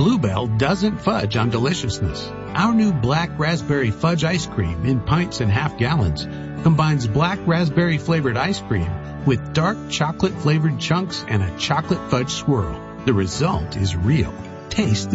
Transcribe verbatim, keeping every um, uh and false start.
Bluebell doesn't fudge on deliciousness. Our new black raspberry fudge ice cream in pints and half gallons combines black raspberry flavored ice cream with dark chocolate flavored chunks and a chocolate fudge swirl. The result is real. Taste